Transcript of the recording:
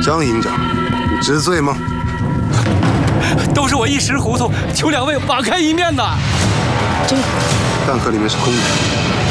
张营长，你知罪吗？ 都是我一时糊涂，求两位网开一面呐。 弹壳里面是空的。